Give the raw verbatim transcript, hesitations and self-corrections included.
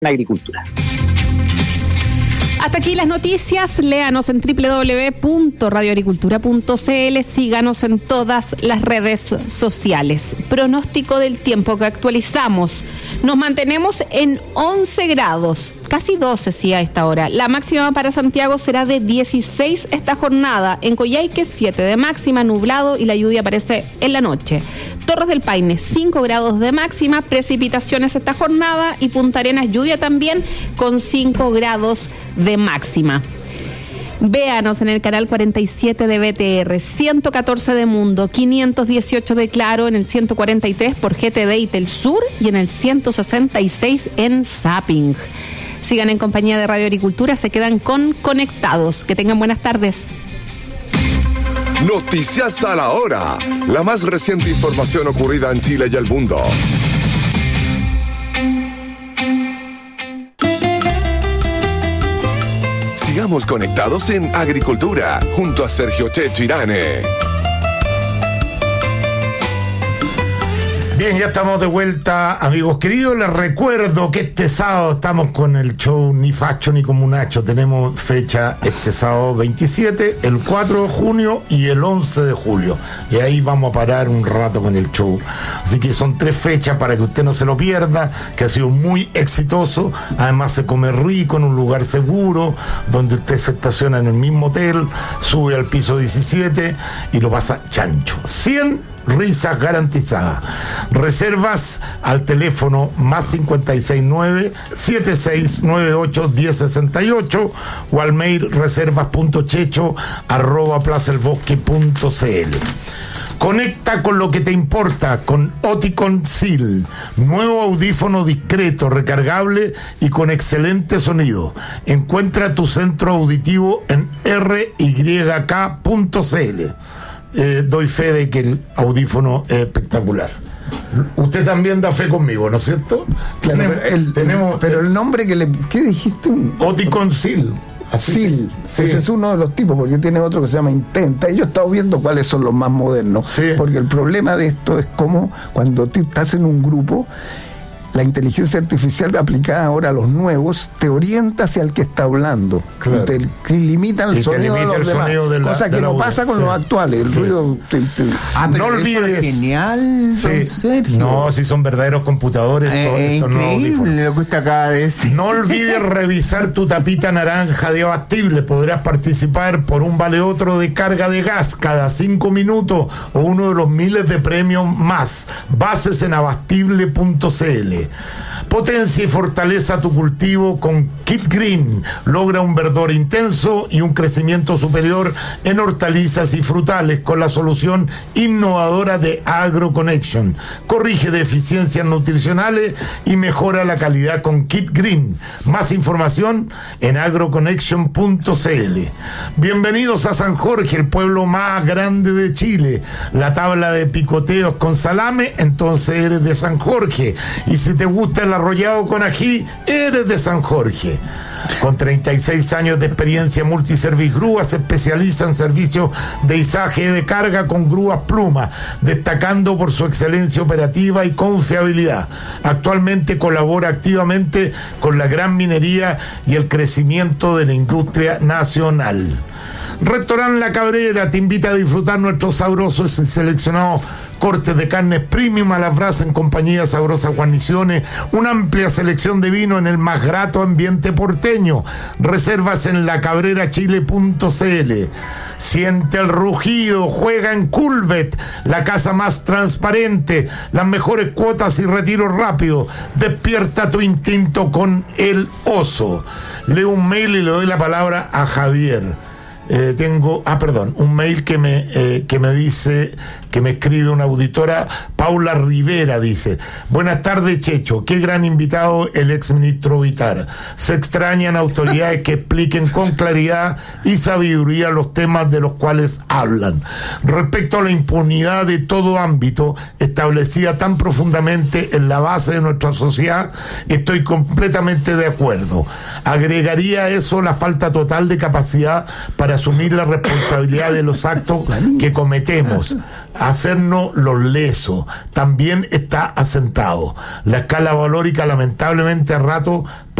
agricultura. Hasta aquí las noticias. Léanos en doble u doble u doble u punto radio agricultura punto c l. Síganos en todas las redes sociales. Pronóstico del tiempo que actualizamos. Nos mantenemos en once grados, casi doce sí a esta hora. La máxima para Santiago será de dieciséis esta jornada. En Coyhaique siete de máxima, nublado y la lluvia aparece en la noche. Torres del Paine cinco grados de máxima, precipitaciones esta jornada, y Punta Arenas lluvia también con cinco grados de máxima. Véanos en el canal cuarenta y siete de B T R, ciento catorce de Mundo, quinientos dieciocho de Claro, en el ciento cuarenta y tres por G T D y Telsur y en el ciento sesenta y seis en Zapping. Sigan en compañía de Radio Agricultura, se quedan con Conectados. Que tengan buenas tardes. Noticias a la hora. La más reciente información ocurrida en Chile y el mundo. Sigamos conectados en Agricultura, junto a Sergio Checho Irane. Bien, ya estamos de vuelta, amigos queridos. Les recuerdo que este sábado estamos con el show Ni Facho ni Comunacho. Tenemos fecha este sábado veintisiete, el cuatro de junio y el once de julio. Y ahí vamos a parar un rato con el show. Así que son tres fechas para que usted no se lo pierda, que ha sido muy exitoso. Además se come rico en un lugar seguro, donde usted se estaciona en el mismo hotel, sube al piso diecisiete y lo pasa chancho. cien risas garantizadas. Reservas al teléfono más cinco seis nueve, siete seis nueve ocho, uno cero seis ocho o al mail reservas punto checho arroba plaza el bosque punto c l. Conecta con lo que te importa con Oticon Seal, nuevo audífono discreto, recargable y con excelente sonido. Encuentra tu centro auditivo en r y k punto c l. Eh, doy fe de que el audífono es espectacular. Usted también da fe conmigo, ¿no es cierto? Claro, tenemos, pero, el, tenemos, pero el nombre que le... ¿Qué dijiste? Oticon Seal. Seal, sí. Ese es uno de los tipos, porque tiene otro que se llama Intenta, y yo he estado viendo cuáles son los más modernos, sí. Porque el problema de esto es como cuando tú estás en un grupo, la inteligencia artificial aplicada ahora a los nuevos te orienta hacia el que está hablando, claro. Y te, te limitan el y sonido de los el demás, de la, cosa que no pasa con sí. los actuales, el sí. ruido te, te... Ah, no olvides, genial, sí. Sergio. No, si son verdaderos computadores, eh, todo, eh, estos increíble lo que usted acaba de decir. No olvides revisar tu tapita naranja de Abastible. Podrás participar por un vale otro de carga de gas cada cinco minutos o uno de los miles de premios más. Bases en abastible punto c l. Potencia y fortaleza tu cultivo con Kit Green. Logra un verdor intenso y un crecimiento superior en hortalizas y frutales con la solución innovadora de AgroConnection. Corrige deficiencias nutricionales y mejora la calidad con Kit Green. Más información en agroconnection punto c l. Bienvenidos a San Jorge, el pueblo más grande de Chile. La tabla de picoteos con salame, entonces eres de San Jorge. Y si te gusta el arrollado con ají, eres de San Jorge. Con treinta y seis años de experiencia, Multiservice Grúa se especializa en servicios de izaje de carga con grúas Pluma, destacando por su excelencia operativa y confiabilidad. Actualmente colabora activamente con la gran minería y el crecimiento de la industria nacional. Restaurante La Cabrera te invita a disfrutar nuestros sabrosos y seleccionados cortes de carnes premium a las brasas en compañía de sabrosas guarniciones, una amplia selección de vino en el más grato ambiente porteño. Reservas en la cabrera chile punto c l. Siente el rugido, juega en Culvet, la casa más transparente, las mejores cuotas y retiro rápido. Despierta tu instinto con el oso. Leo un mail y le doy la palabra a Javier. Eh, tengo, ah, perdón, un mail que me, eh, que me dice, que me escribe una auditora, Paula Rivera, dice: buenas tardes, Checho, qué gran invitado el exministro Vitar. Se extrañan autoridades que expliquen con claridad y sabiduría los temas de los cuales hablan. Respecto a la impunidad de todo ámbito, establecida tan profundamente en la base de nuestra sociedad, estoy completamente de acuerdo. Agregaría a eso la falta total de capacidad para asumir la responsabilidad de los actos que cometemos, hacernos los lesos, también está asentado. La escala valórica lamentablemente a rato